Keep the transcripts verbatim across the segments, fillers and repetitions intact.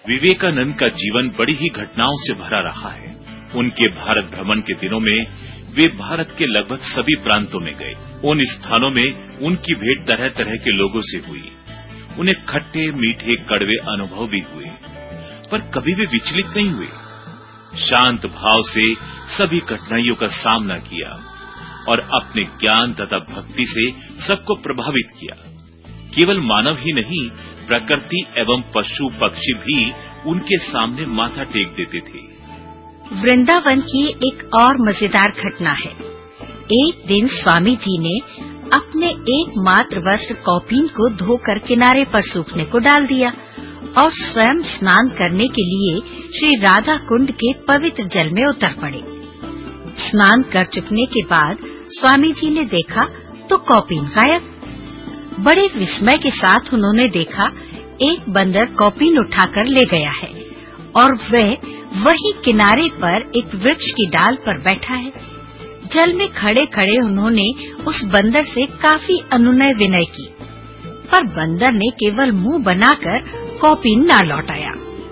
विवेकानंद का जीवन बड़ी ही घटनाओं से भरा रहा है। उनके भारत भ्रमण के दिनों में वे भारत के लगभग सभी प्रांतों में गए। उन स्थानों में उनकी भेंट तरह तरह के लोगों से हुई। उन्हें खट्टे मीठे कड़वे अनुभव भी हुए, पर कभी भी विचलित नहीं हुए। शांत भाव से सभी कठिनाइयों का सामना किया और अपने ज्ञान तथा भक्ति से सबको प्रभावित किया। केवल मानव ही नहीं, प्रकृति एवं पशु पक्षी भी उनके सामने माथा टेक देते थे। वृंदावन की एक और मजेदार घटना है। एक दिन स्वामी जी ने अपने एकमात्र वस्त्र कौपीन को धोकर किनारे पर सूखने को डाल दिया और स्वयं स्नान करने के लिए श्री राधा कुंड के पवित्र जल में उतर पड़े। स्नान कर चुकने के बाद स्वामी जी ने देखा तो कौपीन गायब। बड़े विस्मय के साथ उन्होंने देखा एक बंदर कौपीन उठाकर ले गया है और वह वही किनारे पर एक वृक्ष की डाल पर बैठा है। जल में खड़े खड़े उन्होंने उस बंदर से काफी अनुनय विनय की, पर बंदर ने केवल मुंह बनाकर कौपीन न लौटाया।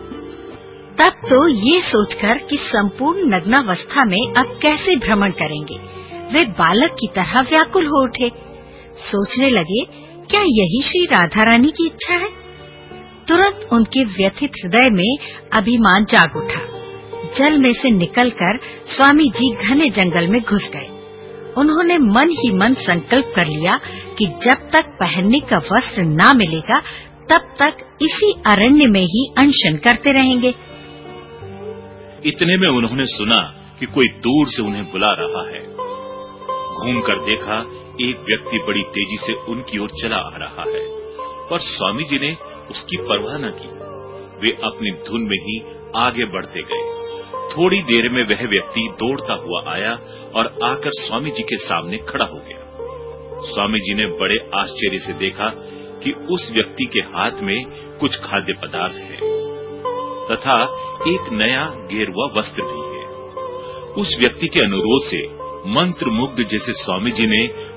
तब तो ये सोचकर कि संपूर्ण नग्नावस्था में अब कैसे भ्रमण करेंगे, वे बालक की तरह व्याकुल हो उठे। सोचने लगे, क्या यही श्री राधा रानी की इच्छा है? तुरंत उनके व्यथित हृदय में अभिमान जाग उठा। जल में से निकलकर स्वामी जी घने जंगल में घुस गए। उन्होंने मन ही मन संकल्प कर लिया कि जब तक पहनने का वस्त्र न मिलेगा तब तक इसी अरण्य में ही अनशन करते रहेंगे। इतने में उन्होंने सुना कि कोई दूर से उन्हें बुला रहा है। घूमकर देखा, एक व्यक्ति बड़ी तेजी से उनकी ओर चला आ रहा है, पर स्वामी जी ने उसकी परवाह न की। वे अपनी धुन में ही आगे बढ़ते गए। थोड़ी देर में वह व्यक्ति दौड़ता हुआ आया और आकर स्वामी जी के सामने खड़ा हो गया। स्वामी जी ने बड़े आश्चर्य से देखा कि उस व्यक्ति के हाथ में कुछ खाद्य पदार्थ है तथा एक नया गेरुआ वस्त्र भी है। उस व्यक्ति के अनुरोध से मंत्रमुग्ध जैसे स्वामी जी ने